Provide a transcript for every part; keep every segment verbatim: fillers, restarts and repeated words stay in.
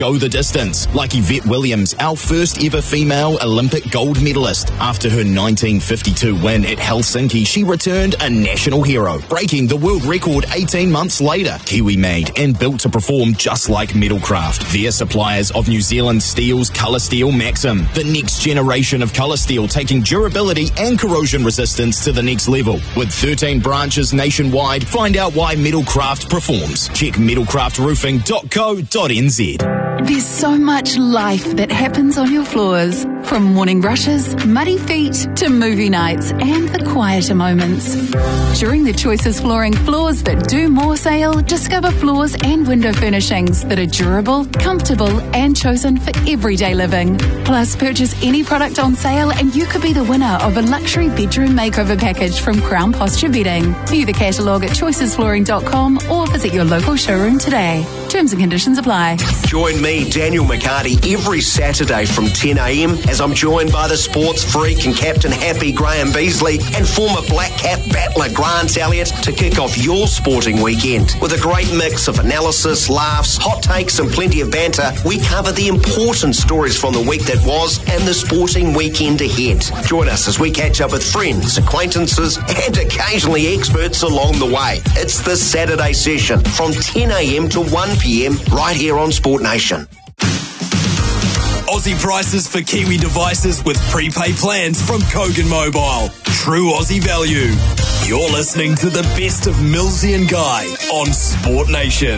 Go the distance, like Yvette Williams, our first ever female Olympic gold medalist. After her nineteen fifty-two win at Helsinki, she returned a national hero, breaking the world record eighteen months later. Kiwi made and built to perform just like Metalcraft. They're suppliers of New Zealand Steel's Colour Steel Maxim, the next generation of colour steel, taking durability and corrosion resistance to the next level. With thirteen branches nationwide, find out why Metalcraft performs. Check metalcraft roofing dot co dot n z. There's so much life that happens on your floors. From morning brushes, muddy feet, to movie nights and the quieter moments. During the Choices Flooring Floors That Do More sale, discover floors and window furnishings that are durable, comfortable and chosen for everyday living. Plus, purchase any product on sale and you could be the winner of a luxury bedroom makeover package from Crown Posture Bedding. View the catalogue at choices flooring dot com or visit your local showroom today. Terms and conditions apply. Join me, Daniel McCarty, every Saturday from ten a m as I'm joined by the sports freak and captain happy Graham Beasley and former Black Cap battler Grant Elliott to kick off your sporting weekend. With a great mix of analysis, laughs, hot takes and plenty of banter, we cover the important stories from the week that was and the sporting weekend ahead. Join us as we catch up with friends, acquaintances and occasionally experts along the way. It's the Saturday session from ten a m to one p m right here on Sport Nation. Aussie prices for Kiwi devices with prepaid plans from Kogan Mobile. True Aussie value. You're listening to the best of Millsy and Guy on Sport Nation.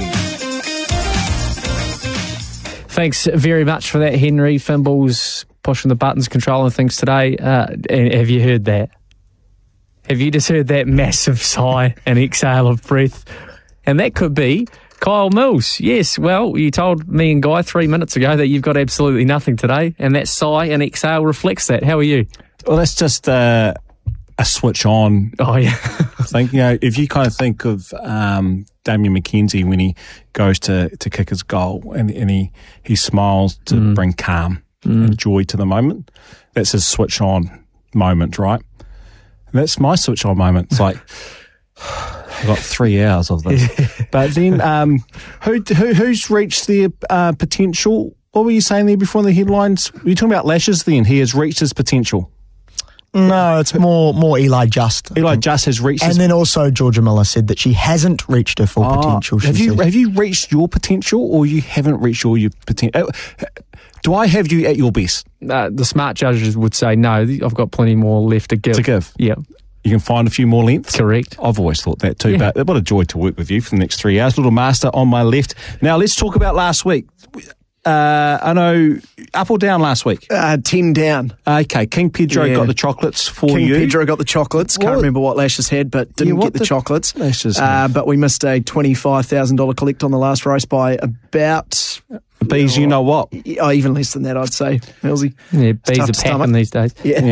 Thanks very much for that, Henry. Finballs pushing the buttons, controlling things today. Uh, have you heard that? Have you just heard that massive sigh and exhale of breath? And that could be Kyle Mills. Yes, well, you told me and Guy three minutes ago that you've got absolutely nothing today, and that sigh and exhale reflects that. How are you? Well, that's just uh, a switch on. Oh, yeah. Think, you know, if you kind of think of um, Damian McKenzie when he goes to, to kick his goal and, and he, he smiles to mm. bring calm mm. and joy to the moment, that's his switch on moment, right? And that's my switch on moment. It's like, I've got three hours of this. But then, um, who, who who's reached their uh, potential? What were you saying there before in the headlines? Were you talking about Lashes then? He has reached his potential. No, it's more more Eli Just. Eli Just has reached and his... then also Georgia Miller said that she hasn't reached her full oh, potential. She have you said. have you reached your potential or you haven't reached all your potential? Do I have you at your best? Uh, the smart judges would say no. I've got plenty more left to give. To give? Yeah. You can find a few more lengths? Correct. I've always thought that too, Yeah. but what a joy to work with you for the next three hours. Little Master on my left. Now, let's talk about last week. Uh, I know, up or down last week? Uh, ten down. Okay, King Pedro Yeah. got the chocolates for King you. King Pedro got the chocolates. Can't What? remember what Lashes had, but didn't Yeah, what get the, the chocolates. Lashes uh, have? but we missed a twenty-five thousand dollars collect on the last race by about... Bees, you know what? Oh, even less than that, I'd say, Millsy. Yeah, It's bees tough are to stomach. packing these days. Yeah.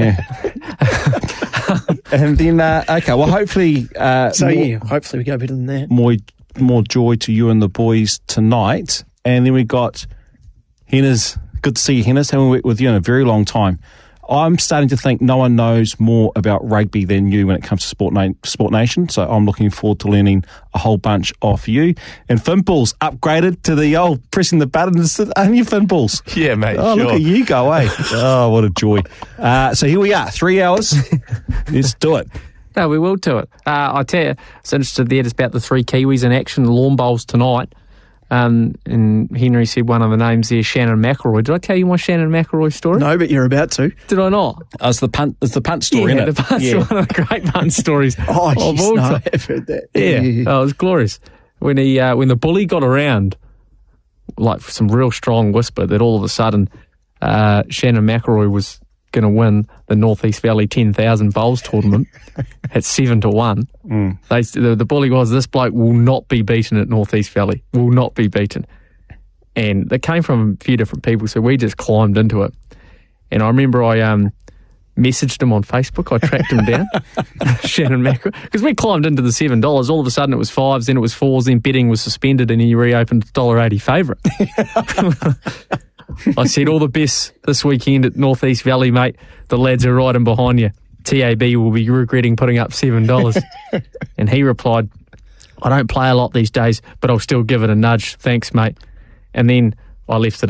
Yeah. And then, uh, okay, well, hopefully... Uh, So, more, yeah, hopefully we go better than that. more, more joy to you and the boys tonight. And then we got Hennas. Good to see you, Hennas. Haven't worked with you in a very long time. I'm starting to think no one knows more about rugby than you when it comes to Sport, Na- Sport Nation, so I'm looking forward to learning a whole bunch off you. And Finballs upgraded to the old pressing the buttons, aren't you, Finballs? Yeah, mate, Oh, sure. look at you go, eh? Oh, what a joy. Uh, so here we are, three hours. Let's do it. No, we will do it. Uh, I tell you, it's interested there just about the three Kiwis in action, lawn bowls tonight. Um, and Henry said one of the names there, Shannon McElroy. Did I tell you my Shannon McElroy story? No, but you're about to. Did I not? Oh, it's the punt, it's the punt story, yeah, isn't it? the punt, Yeah. one of the great punt stories. Oh, of yes, all no, time. I've heard that. Yeah, oh, it was glorious. When he, uh, when the bully got around, like some real strong whisper that all of a sudden uh, Shannon McElroy was going to win the North East Valley ten thousand bowls tournament at seven to one. Mm. They, the, the bully was, this bloke will not be beaten at North East Valley. Will not be beaten. And it came from a few different people, so we just climbed into it. And I remember I um, messaged him on Facebook. I tracked him down, Shannon Macro, because we climbed into the seven dollars. All of a sudden it was fives, then it was fours, then betting was suspended, and he reopened one dollar eighty favourite. I said, all the best this weekend at North East Valley, mate. The lads are riding behind you. T A B will be regretting putting up seven dollars. And he replied, I don't play a lot these days, but I'll still give it a nudge. Thanks, mate. And then I left it